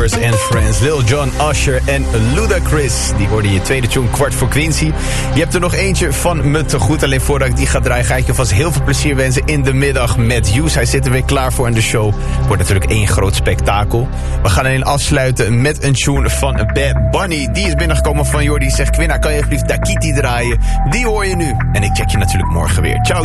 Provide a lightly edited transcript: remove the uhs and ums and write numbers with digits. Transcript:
Brothers and Friends, Lil Jon, Usher en Ludacris. Die hoorde je tweede tune, Kwart voor Quincy. Je hebt er nog eentje van me te goed. Alleen voordat ik die ga draaien, ga ik je vast heel veel plezier wensen in de middag met Hughes. Hij zit er weer klaar voor in de show. Wordt natuurlijk één groot spektakel. We gaan alleen afsluiten met een tune van Bad Bunny. Die is binnengekomen van Jordi. Zegt, Quinna, kan je alsjeblieft Dakiti draaien? Die hoor je nu. En ik check je natuurlijk morgen weer. Ciao.